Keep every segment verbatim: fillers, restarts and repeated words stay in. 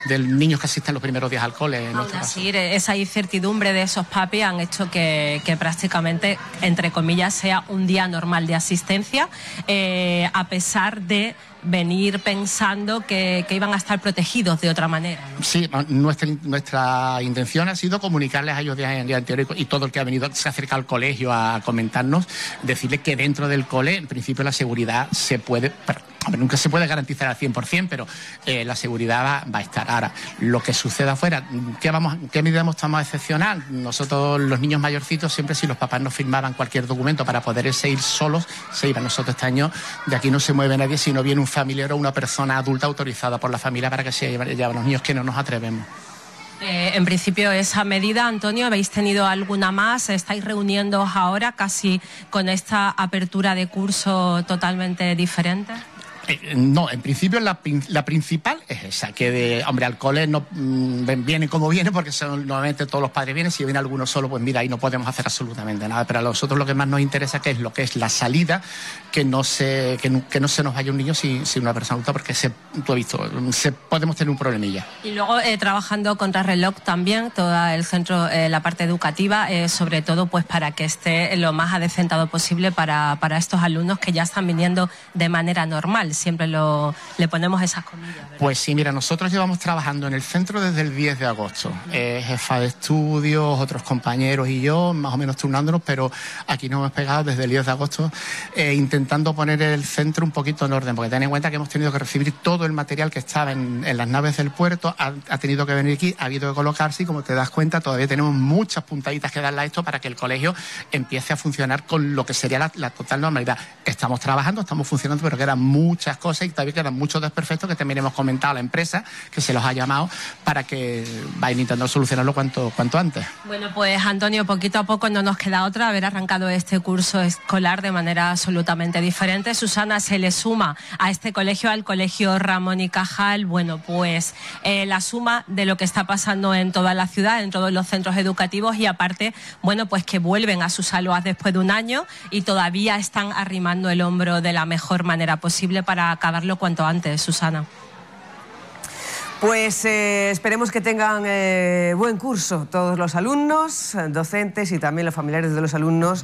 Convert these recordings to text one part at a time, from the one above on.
del niños que asisten los primeros días al cole. En Aún así, esa incertidumbre de esos papis han hecho que, que prácticamente, entre comillas, sea un día normal de asistencia, eh, a pesar de venir pensando que, que iban a estar protegidos de otra manera, ¿no? Sí, nuestra, nuestra intención ha sido comunicarles a ellos días, días anteriores, y todo el que ha venido, se acerca al colegio a comentarnos, decirles que dentro del cole, en principio, la seguridad se puede... A ver, nunca se puede garantizar al cien por cien, pero eh, la seguridad va, va a estar. Ahora, lo que suceda afuera, ¿qué, vamos, qué medida estamos a excepcionar? Nosotros, los niños mayorcitos, siempre si los papás nos firmaban cualquier documento para poder ir solos, se iban. Nosotros este año de aquí no se mueve nadie, si no viene un familiar o una persona adulta autorizada por la familia para que se lleven a los niños, que no nos atrevemos. Eh, en principio, esa medida, Antonio, ¿habéis tenido alguna más? ¿Estáis reuniéndoos ahora casi con esta apertura de curso totalmente diferente? Eh, no, en principio la, la principal es esa, que de, hombre, al cole no mmm, vienen como vienen, porque son, normalmente todos los padres vienen. Si viene alguno solo, pues mira, ahí no podemos hacer absolutamente nada. Pero a nosotros lo que más nos interesa que es lo que es la salida, que no se, que, que no se nos vaya un niño sin, sin una persona adulta, porque se, tú has visto, se, podemos tener un problemilla. Y luego eh, trabajando contra reloj también, todo el centro, eh, la parte educativa, eh, sobre todo pues para que esté lo más adecentado posible para, para estos alumnos que ya están viniendo de manera normal. Siempre lo, le ponemos esas comillas, ¿verdad? Pues sí, mira, nosotros llevamos trabajando en el centro desde el diez de agosto. Eh, jefa de estudios, otros compañeros y yo, más o menos turnándonos, pero aquí nos hemos pegado desde el diez de agosto eh, intentando poner el centro un poquito en orden, porque ten en cuenta que hemos tenido que recibir todo el material que estaba en, en las naves del puerto, ha, ha tenido que venir aquí, ha habido que colocarse, y como te das cuenta, todavía tenemos muchas puntaditas que darle a esto para que el colegio empiece a funcionar con lo que sería la, la total normalidad. Estamos trabajando, estamos funcionando, pero quedan muchas cosas y todavía quedan muchos desperfectos que también hemos comentado a la empresa, que se los ha llamado para que vayan intentando solucionarlo cuanto, cuanto antes. Bueno, pues Antonio, poquito a poco no nos queda otra, haber arrancado este curso escolar de manera absolutamente diferente. Susana se le suma a este colegio, al Colegio Ramón y Cajal, bueno, pues eh, la suma de lo que está pasando en toda la ciudad, en todos los centros educativos, y aparte, bueno, pues que vuelven a sus aulas después de un año y todavía están arrimando el hombro de la mejor manera posible para acabarlo cuanto antes, Susana. Pues eh, esperemos que tengan eh, buen curso todos los alumnos, docentes y también los familiares de los alumnos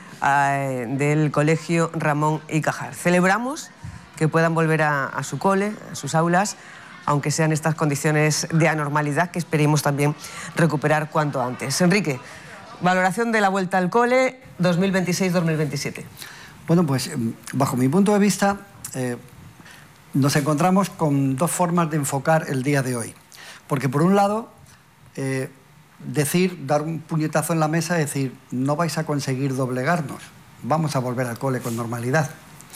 eh, del Colegio Ramón y Cajal. Celebramos que puedan volver a, a su cole, a sus aulas, aunque sean estas condiciones de anormalidad que esperemos también recuperar cuanto antes. Enrique, valoración de la vuelta al cole dos mil veintiséis dos mil veintisiete. Bueno, pues bajo mi punto de vista, eh, nos encontramos con dos formas de enfocar el día de hoy. Porque por un lado, eh, decir, dar un puñetazo en la mesa y decir, no vais a conseguir doblegarnos, vamos a volver al cole con normalidad.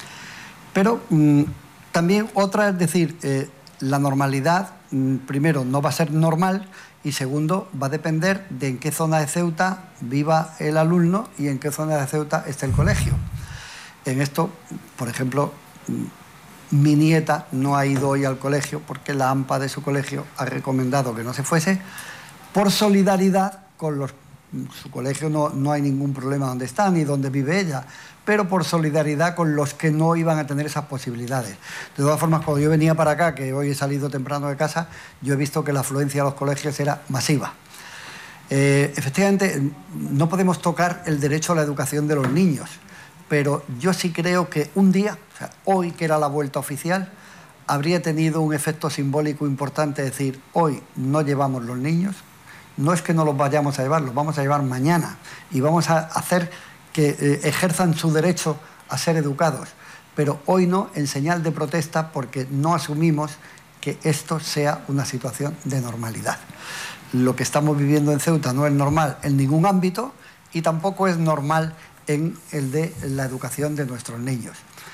Pero mmm, también otra es decir, eh, la normalidad, mmm, primero, no va a ser normal, y segundo, va a depender de en qué zona de Ceuta viva el alumno y en qué zona de Ceuta esté el colegio. En esto, por ejemplo, mi nieta no ha ido hoy al colegio porque la AMPA de su colegio ha recomendado que no se fuese por solidaridad con los... Su colegio no, no hay ningún problema donde está ni donde vive ella, pero por solidaridad con los que no iban a tener esas posibilidades. De todas formas, cuando yo venía para acá, que hoy he salido temprano de casa, yo he visto que la afluencia a los colegios era masiva. Eh, efectivamente, no podemos tocar el derecho a la educación de los niños, pero yo sí creo que un día, o sea, hoy que era la vuelta oficial, habría tenido un efecto simbólico importante, decir, hoy no llevamos los niños, no es que no los vayamos a llevar, los vamos a llevar mañana y vamos a hacer que eh, ejerzan su derecho a ser educados, pero hoy no, en señal de protesta, porque no asumimos que esto sea una situación de normalidad. Lo que estamos viviendo en Ceuta no es normal en ningún ámbito y tampoco es normal en el de la educación de nuestros niños.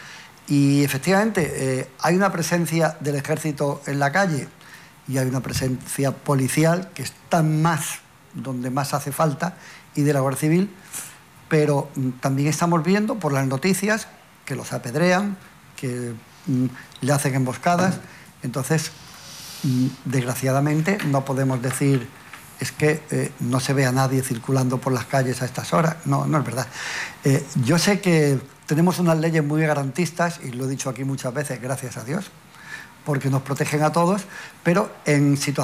Y efectivamente eh, hay una presencia del ejército en la calle y hay una presencia policial que está más donde más hace falta y de la Guardia Civil, pero mm, también estamos viendo por las noticias que los apedrean, que mm, le hacen emboscadas. Entonces, mm, desgraciadamente no podemos decir es que eh, no se ve a nadie circulando por las calles a estas horas. No, no es verdad. Eh, yo sé que tenemos unas leyes muy garantistas, y lo he dicho aquí muchas veces, gracias a Dios, porque nos protegen a todos, pero en situaciones